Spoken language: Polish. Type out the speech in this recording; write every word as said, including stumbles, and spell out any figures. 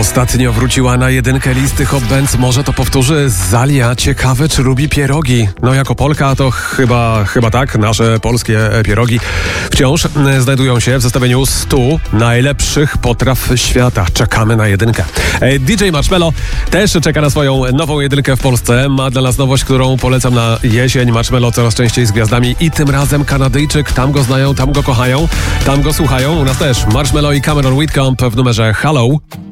Ostatnio wróciła na jedynkę listy Hot Bands. Może to powtórzy Zalia. Ciekawe, czy lubi pierogi. No jako Polka to chyba, chyba tak. Nasze polskie pierogi wciąż znajdują się w zestawieniu stu najlepszych potraw świata. Czekamy na jedynkę. D J Marshmello też czeka na swoją nową jedynkę w Polsce. Ma dla nas nowość, którą polecam na jesień. Marshmello coraz częściej z gwiazdami i tym razem Kanadyjczyk. Tam go znają, tam go kochają, tam go słuchają. U nas też Marshmello i Cameron Whitcomb w numerze Hello.